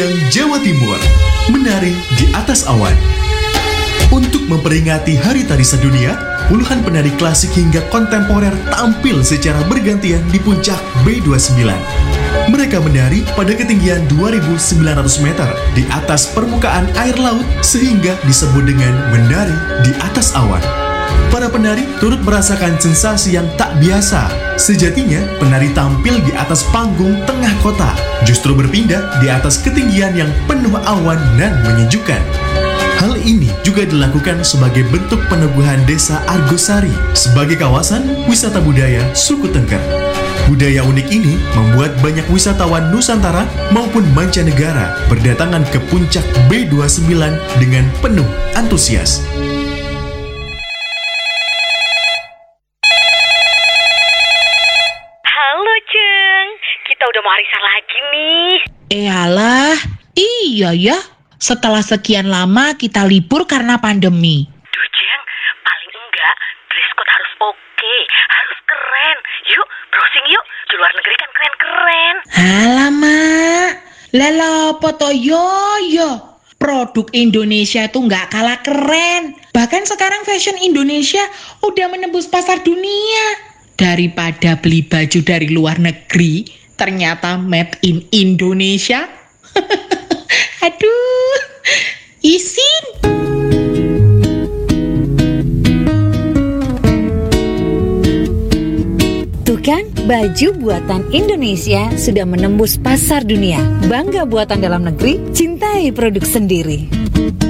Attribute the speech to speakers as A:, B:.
A: Jawa Timur, menari di atas awan. Untuk memperingati Hari Tari Sedunia, puluhan penari klasik hingga kontemporer tampil secara bergantian di puncak B29. Mereka menari pada ketinggian 2.900 meter di atas permukaan air laut sehingga disebut dengan menari di atas awan. Para penari turut merasakan sensasi yang tak biasa. Sejatinya, penari tampil di atas panggung tengah kota, justru berpindah di atas ketinggian yang penuh awan dan menyejukkan. Hal ini juga dilakukan sebagai bentuk peneguhan desa Argosari sebagai kawasan wisata budaya suku Tengger. Budaya unik ini membuat banyak wisatawan Nusantara maupun mancanegara berdatangan ke puncak B29 dengan penuh antusias.
B: Halo Ceng, kita udah mau arisan lagi nih.
C: Alah, iya ya. Setelah sekian lama kita libur karena pandemi.
B: Duh Ceng, paling enggak dress code harus oke, harus keren. Yuk, browsing yuk, di luar negeri kan keren-keren.
C: Alamak, lala foto yo. Produk Indonesia itu nggak kalah keren. Bahkan sekarang fashion Indonesia udah menembus pasar dunia. Daripada beli baju dari luar negeri, ternyata made in Indonesia. Aduh, isin.
D: Tuh kan, baju buatan Indonesia sudah menembus pasar dunia. Bangga buatan dalam negeri, cintai produk sendiri.